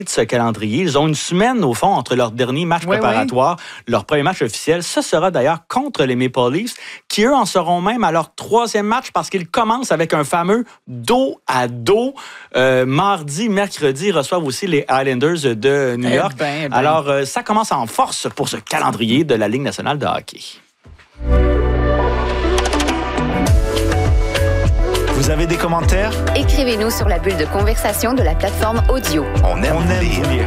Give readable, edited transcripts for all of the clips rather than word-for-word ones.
de ce calendrier. Ils ont une semaine, au fond, entre leur dernier match préparatoire, leur premier match officiel. Ça sera d'ailleurs contre les Maple Leafs, qui, eux, en seront même à leur troisième match parce qu'ils commencent avec un fameux dos à dos. Mardi, mercredi, ils reçoivent aussi les Islanders de New York. Alors, ça commence en force pour ce calendrier de la Ligue nationale de hockey. Vous avez des commentaires? Écrivez-nous sur la bulle de conversation de la plateforme audio. On aime lire.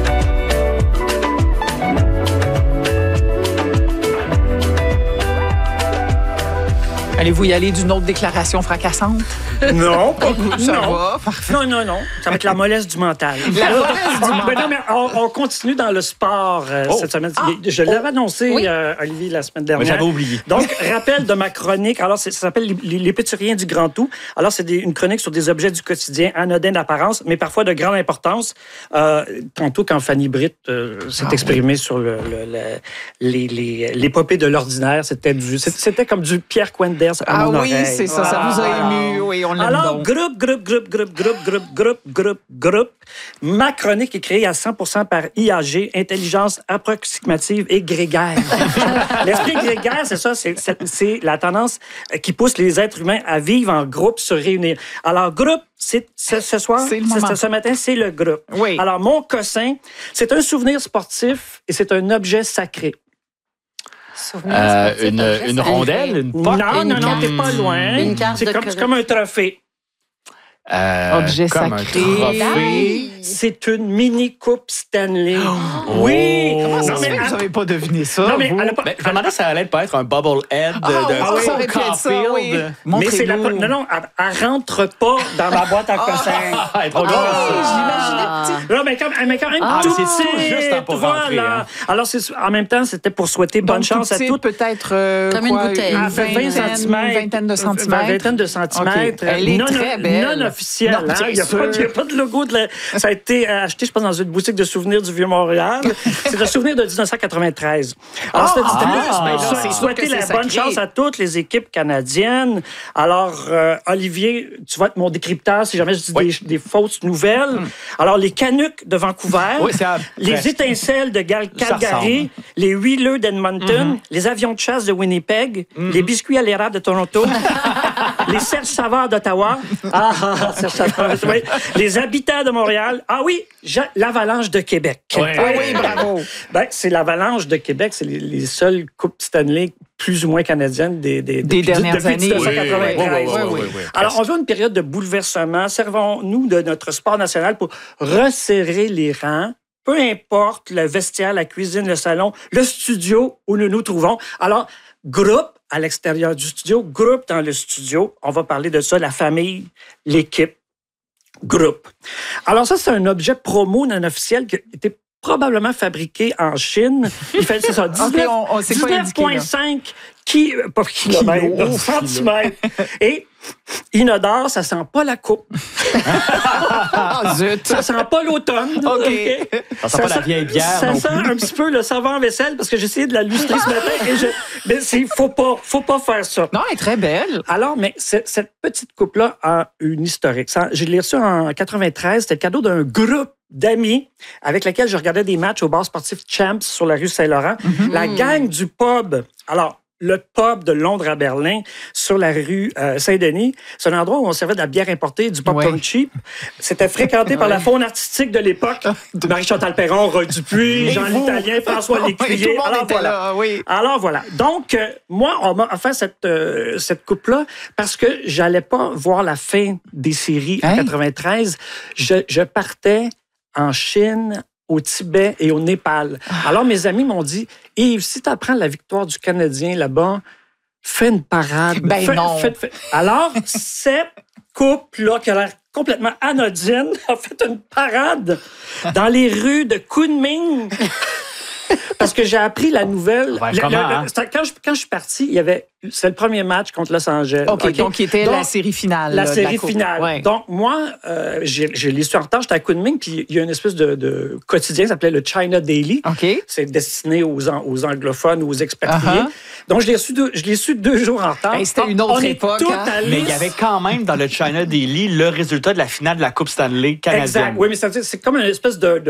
Allez-vous y aller d'une autre déclaration fracassante? Non, Ça va, parfait. Non. Ça va être la mollesse du mental. La mollesse du mental. Non, mais on continue dans le sport cette semaine. Je l'avais annoncé, Olivier, la semaine dernière. Mais j'avais oublié. Donc, rappel de ma chronique. Alors, ça s'appelle Les petits riens du grand tout. Alors, c'est une chronique sur des objets du quotidien anodins d'apparence, mais parfois de grande importance. Tantôt, quand Fanny Britt s'est exprimée sur l'épopée de l'ordinaire, c'était comme du Pierre Quenders à mon oreille. C'est ça, ça vous a ému. Oui, on l'aime alors, donc. groupe. Ma chronique est créée à 100% par IAG, intelligence approximative et grégaire. L'esprit grégaire, c'est ça, c'est la tendance qui pousse les êtres humains à vivre en groupe, se réunir. Alors, groupe, ce matin, c'est le groupe. Oui. Alors, mon cossin, c'est un souvenir sportif et c'est un objet sacré. Une rondelle, une poque? Non, t'es pas loin. Une carte C'est comme un trophée. Objet comme sacré. un trophée. C'est une mini-coupe Stanley. Oui! Comment ça Non, se fait mais que vous n'avez pas deviné ça? Non, mais vous? elle a pas- Je me demandais si ça allait pas être un bubble-head de oui, ça aurait pu être ça, Caulfield. oui. Mais c'est la Montrez-nous. non, elle rentre pas dans ma boîte à cossins. Elle est trop grosse. Je l'imaginais petit. Non, mais quand même tout mais c'est tout petit. juste pour rentrer, hein. Alors, en même temps, c'était pour souhaiter bonne Donc, chance tout à petit, toutes. peut-être Comme une bouteille. Elle fait 20 centimètres. Vingtaine de centimètres. Vingtaine de centimètres. OK. Elle est très belle. Non officielle. Non, bien Il n'y a pas de logo. Ça a été acheté, je pense, dans une boutique de souvenirs du Vieux-Montréal. C'est un souvenir de 1993. Alors, c'était c'est sûr souhaiter que la c'est bonne sacré. chance à toutes les équipes canadiennes. Alors, Olivier, tu vas être mon décrypteur si jamais je dis des fausses nouvelles. Alors, les Canucks de Vancouver, Oui, c'est les presque. étincelles de Calgary, les Wheelers d'Edmonton, les avions de chasse de Winnipeg, les biscuits à l'érable de Toronto, les Serge Savard d'Ottawa, Serge Savard, oui. Les habitants de Montréal, l'Avalanche de Québec. Ouais. Oui, bravo. C'est l'Avalanche de Québec, c'est les seules coupes Stanley plus ou moins canadiennes des dernières années. Depuis 1993. Oui. Alors, on veut une période de bouleversement. Servons-nous de notre sport national pour resserrer les rangs. Peu importe le vestiaire, la cuisine, le salon, le studio où nous nous trouvons. Alors, groupe à l'extérieur du studio, groupe dans le studio. On va parler de ça, la famille, l'équipe, groupe. Alors ça, c'est un objet promo non officiel qui a été probablement fabriqué en Chine. Il fait, c'est ça, 19,5 centimètres. Et inodore, ça sent pas la coupe. Zut. Ça sent pas l'automne. OK. Ça sent pas la vieille bière Ça non sent un petit peu le savon en vaisselle parce que j'ai essayé de la lustrer ce matin mais faut pas faire ça. Non, elle est très belle. Alors, mais cette petite coupe-là a une historique. Je l'ai reçue en 93. C'était le cadeau d'un groupe d'amis avec lequel je regardais des matchs au bar sportif Champs sur la rue Saint-Laurent. La gang du pub. Alors, le pub de Londres à Berlin, sur la rue Saint-Denis. C'est un endroit où on servait de la bière importée, du popcorn cheap. C'était fréquenté par la faune artistique de l'époque. Marie-Chantal Perron, Roy Dupuis, Jean l'Italien, François Lécuyer. Tout le monde était là, oui. Alors voilà. Donc, moi, on m'a offert cette coupe-là parce que j'allais pas voir la fin des séries en 93. Je partais en Chine, au Tibet et au Népal. Alors, mes amis m'ont dit, Yves, si tu apprends la victoire du Canadien là-bas, fais une parade. Non. Alors, cette couple-là, qui a l'air complètement anodine, a fait une parade dans les rues de Kunming Parce que j'ai appris la nouvelle. Comment? Quand je suis parti, c'est le premier match contre Los Angeles. OK, donc qui était la série finale. La série finale. Ouais. Donc, moi, j'ai lu sur en retard, j'étais à Kunming, puis il y a une espèce de quotidien qui s'appelait le China Daily. OK. C'est destiné aux anglophones, aux expatriés. Donc, je l'ai su 2 jours en retard. Hey, c'était une autre époque. Mais il y avait quand même dans le China Daily le résultat de la finale de la Coupe Stanley canadienne. Exact. Oui, mais c'est comme une espèce de